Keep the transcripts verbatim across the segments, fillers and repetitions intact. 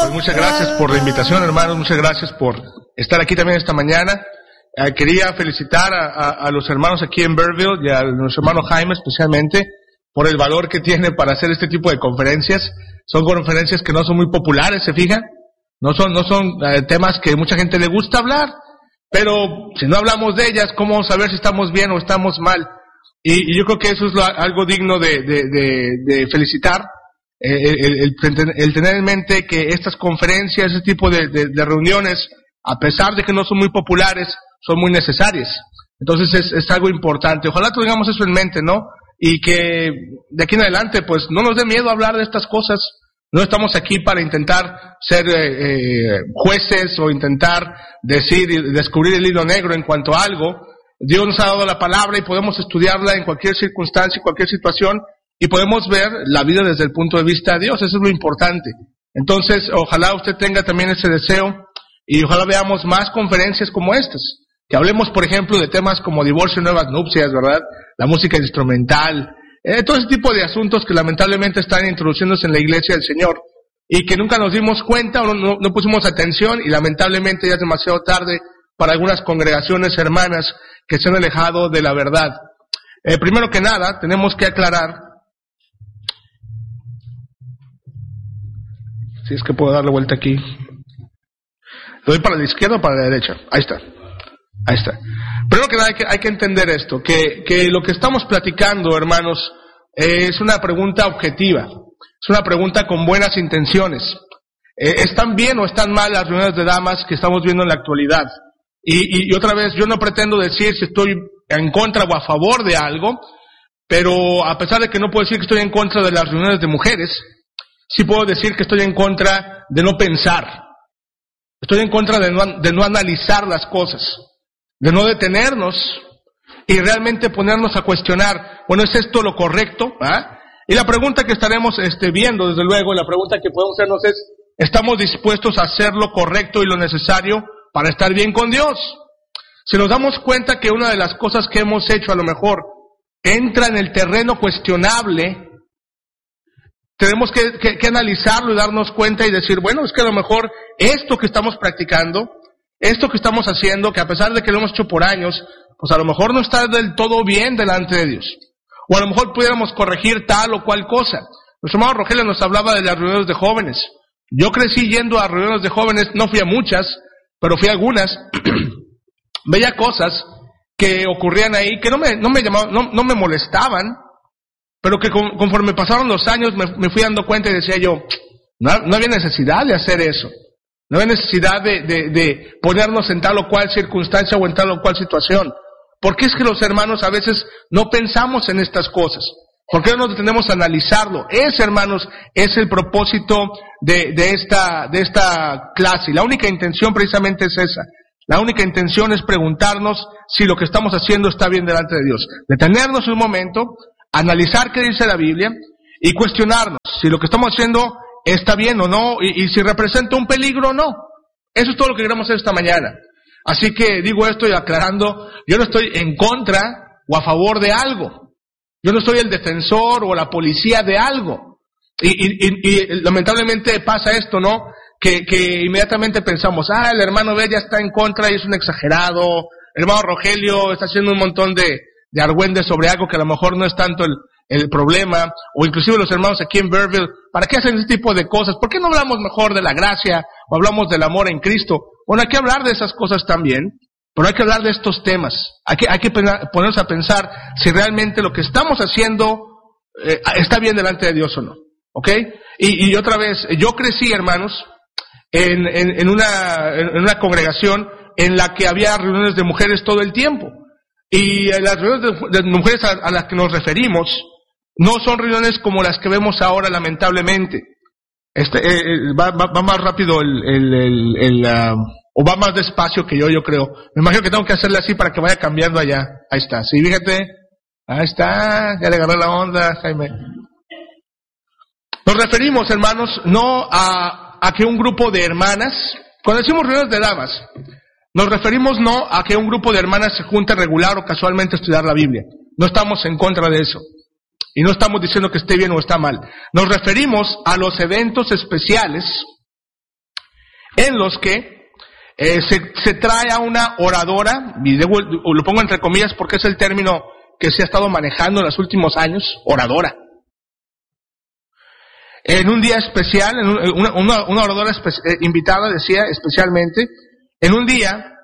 Pues muchas gracias por la invitación, hermanos. Muchas gracias por estar aquí también esta mañana. Eh, quería felicitar a, a, a los hermanos aquí en Bearville y a nuestro hermano Jaime especialmente por el valor que tiene para hacer este tipo de conferencias. Son conferencias que no son muy populares, ¿se fijan? No son, no son eh, temas que mucha gente le gusta hablar. Pero si no hablamos de ellas, ¿cómo saber si estamos bien o estamos mal? Y, y yo creo que eso es lo, algo digno de, de, de, de felicitar. Eh, el, el, el tener en mente que estas conferencias, ese tipo de, de, de reuniones, a pesar de que no son muy populares, son muy necesarias. Entonces es, es algo importante. Ojalá tengamos eso en mente, ¿no? Y que de aquí en adelante, pues, no nos dé miedo hablar de estas cosas. No estamos aquí para intentar ser eh, eh, jueces o intentar decir y descubrir el hilo negro en cuanto a algo. Dios nos ha dado la palabra y podemos estudiarla en cualquier circunstancia, en cualquier situación, y podemos ver la vida desde el punto de vista de Dios. Eso es lo importante. Entonces, ojalá usted tenga también ese deseo y ojalá veamos más conferencias como estas. Que hablemos, por ejemplo, de temas como divorcio y nuevas nupcias, ¿verdad? La música instrumental, eh, todo ese tipo de asuntos que lamentablemente están introduciéndose en la iglesia del Señor y que nunca nos dimos cuenta o no, no, no pusimos atención y lamentablemente ya es demasiado tarde para algunas congregaciones hermanas que se han alejado de la verdad. Eh, primero que nada, tenemos que aclarar, si es que puedo darle vuelta aquí, ¿le doy para la izquierda o para la derecha? Ahí está. Ahí está. Primero que nada hay que, hay que entender esto, que, que lo que estamos platicando, hermanos, eh, es una pregunta objetiva, es una pregunta con buenas intenciones. Eh, ¿Están bien o están mal las reuniones de damas que estamos viendo en la actualidad? Y, y, y otra vez, yo no pretendo decir si estoy en contra o a favor de algo, pero a pesar de que no puedo decir que estoy en contra de las reuniones de mujeres, sí puedo decir que estoy en contra de no pensar. Estoy en contra de no, de no analizar las cosas, de no detenernos y realmente ponernos a cuestionar, bueno, ¿es esto lo correcto? ¿Ah? Y la pregunta que estaremos este, viendo, desde luego, la pregunta que podemos hacernos es, ¿estamos dispuestos a hacer lo correcto y lo necesario para estar bien con Dios? Si nos damos cuenta que una de las cosas que hemos hecho a lo mejor entra en el terreno cuestionable, tenemos que, que, que analizarlo y darnos cuenta y decir, bueno, es que a lo mejor esto que estamos practicando, esto que estamos haciendo, que a pesar de que lo hemos hecho por años, pues a lo mejor no está del todo bien delante de Dios. O a lo mejor pudiéramos corregir tal o cual cosa. Nuestro hermano Rogelio nos hablaba de las reuniones de jóvenes. Yo crecí yendo a reuniones de jóvenes, no fui a muchas, pero fui a algunas. Veía cosas que ocurrían ahí que no me, no me llamaban, no, no me molestaban, pero que con, conforme pasaron los años me, me fui dando cuenta y decía yo, no, no había necesidad de hacer eso. No hay necesidad de, de, de ponernos en tal o cual circunstancia o en tal o cual situación. ¿Por qué es que los hermanos a veces no pensamos en estas cosas? ¿Por qué no nos detenemos a analizarlo? Ese, hermanos, es el propósito de, de esta, de esta clase. Y la única intención precisamente es esa. La única intención es preguntarnos si lo que estamos haciendo está bien delante de Dios. Detenernos un momento, analizar qué dice la Biblia y cuestionarnos si lo que estamos haciendo está bien o no, y, y si representa un peligro o no. Eso es todo lo que queremos hacer esta mañana. Así que digo esto y aclarando, yo no estoy en contra o a favor de algo. Yo no soy el defensor o la policía de algo. Y, y, y, y lamentablemente pasa esto, ¿no? Que, que inmediatamente pensamos, ah, el hermano B ya está en contra y es un exagerado. El hermano Rogelio está haciendo un montón de, de argüendes sobre algo que a lo mejor no es tanto el el problema, o inclusive los hermanos aquí en Bearville, ¿para qué hacen ese tipo de cosas? ¿Por qué no hablamos mejor de la gracia, o hablamos del amor en Cristo? Bueno, hay que hablar de esas cosas también, pero hay que hablar de estos temas, hay que, hay que ponernos a pensar si realmente lo que estamos haciendo eh, está bien delante de Dios o no, ¿ok? Y, y otra vez, yo crecí, hermanos, en, en, en, una, en una congregación en la que había reuniones de mujeres todo el tiempo, y las reuniones de, de mujeres a, a las que nos referimos, no son reuniones como las que vemos ahora, lamentablemente. Este, eh, va, va, va más rápido el, el, el, el uh, o va más despacio que yo, yo creo. Me imagino que tengo que hacerle así para que vaya cambiando allá. Ahí está, sí, fíjate. Ahí está, ya le agarré la onda, Jaime. Nos referimos, hermanos, no a, a que un grupo de hermanas, cuando decimos reuniones de damas, nos referimos no a que un grupo de hermanas se junte regular o casualmente a estudiar la Biblia. No estamos en contra de eso. Y no estamos diciendo que esté bien o está mal. Nos referimos a los eventos especiales en los que eh, se, se trae a una oradora, y debo, lo pongo entre comillas porque es el término que se ha estado manejando en los últimos años, oradora. En un día especial, en un, una, una, una oradora espe- eh, invitada decía especialmente, en un día,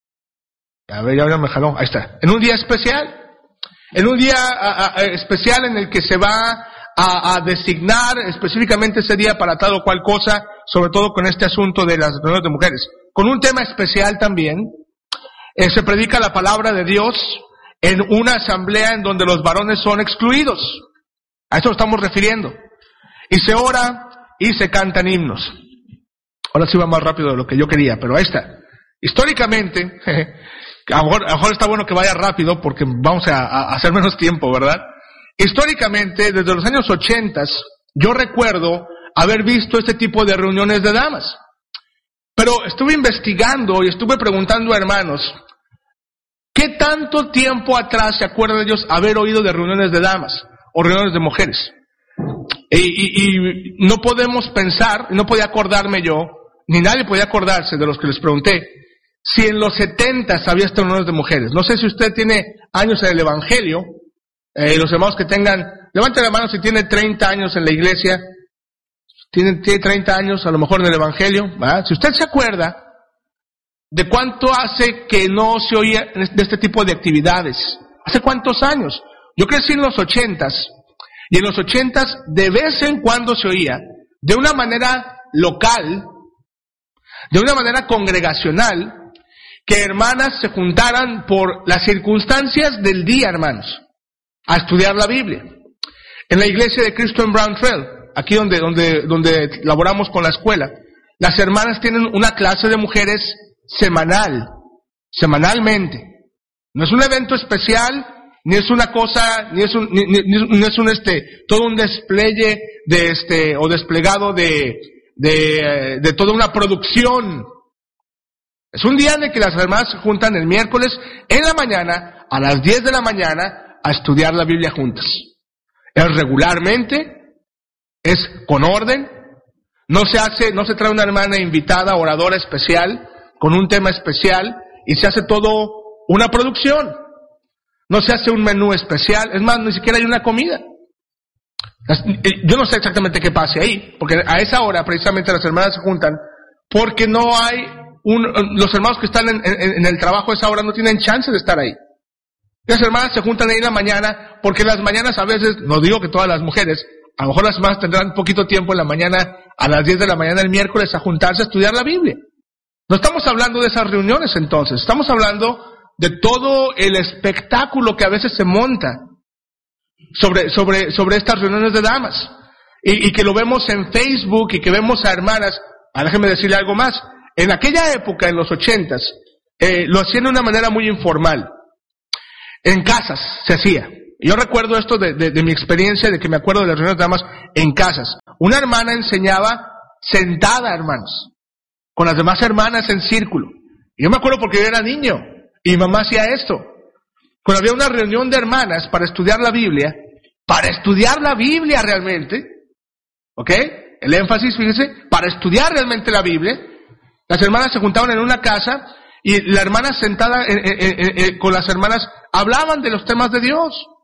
a ver, ya me jaló, ahí está, en un día especial, en un día a, a, especial en el que se va a, a designar específicamente ese día para tal o cual cosa, sobre todo con este asunto de las reuniones de mujeres. Con un tema especial también, eh, se predica la palabra de Dios en una asamblea en donde los varones son excluidos. A eso lo estamos refiriendo. Y se ora y se cantan himnos. Ahora sí va más rápido de lo que yo quería, pero ahí está. Históricamente, a lo mejor, a lo mejor está bueno que vaya rápido porque vamos a, a hacer menos tiempo, ¿verdad? Históricamente, desde los años ochentas, yo recuerdo haber visto este tipo de reuniones de damas. Pero estuve investigando y estuve preguntando a hermanos, ¿qué tanto tiempo atrás se acuerdan ellos haber oído de reuniones de damas o reuniones de mujeres? Y, y, y no podemos pensar, no podía acordarme yo, ni nadie podía acordarse de los que les pregunté, si en los setentas había estas reuniones de mujeres. No sé si usted tiene años en el Evangelio, eh, los hermanos que tengan, levante la mano si tiene treinta años en la iglesia, tiene, tiene treinta años a lo mejor en el Evangelio, ¿verdad? Si usted se acuerda de cuánto hace que no se oía de este tipo de actividades, ¿hace cuántos años? Yo crecí en los ochentas, y en los ochentas de vez en cuando se oía, de una manera local, de una manera congregacional, que hermanas se juntaran por las circunstancias del día, hermanos, a estudiar la Biblia. En la iglesia de Cristo en Brown Trail, aquí donde, donde, donde laboramos con la escuela, las hermanas tienen una clase de mujeres semanal, semanalmente. No es un evento especial, ni es una cosa, ni es un, ni, ni, ni es un este, todo un despliegue de este, o desplegado de, de, de toda una producción. Es un día en el que las hermanas se juntan el miércoles en la mañana, a las diez de la mañana, a estudiar la Biblia juntas. Es regularmente, es con orden, no se hace, no se trae una hermana invitada, oradora especial, con un tema especial, y se hace todo una producción. No se hace un menú especial, es más, ni siquiera hay una comida. Yo no sé exactamente qué pase ahí, porque a esa hora precisamente las hermanas se juntan, porque no hay un, los hermanos que están en, en, en el trabajo a esa hora no tienen chance de estar ahí. Las hermanas se juntan ahí en la mañana, porque las mañanas a veces, no digo que todas las mujeres, a lo mejor las hermanas tendrán poquito tiempo en la mañana, a las diez de la mañana el miércoles, a juntarse a estudiar la Biblia. No estamos hablando de esas reuniones entonces, estamos hablando de todo el espectáculo que a veces se monta sobre, sobre, sobre estas reuniones de damas. Y, y que lo vemos en Facebook y que vemos a hermanas, ah, déjeme decirle algo más, en aquella época, en los ochentas, eh, lo hacían de una manera muy informal. En casas se hacía. Yo recuerdo esto de, de, de mi experiencia, de que me acuerdo de las reuniones de damas en casas. Una hermana enseñaba sentada, hermanos, con las demás hermanas en círculo. Y yo me acuerdo porque yo era niño, y mi mamá hacía esto. Cuando había una reunión de hermanas para estudiar la Biblia, para estudiar la Biblia realmente, ¿ok? El énfasis, fíjense, para estudiar realmente la Biblia, las hermanas se juntaban en una casa, y la hermana sentada eh, eh, eh, eh, con las hermanas hablaban de los temas de Dios.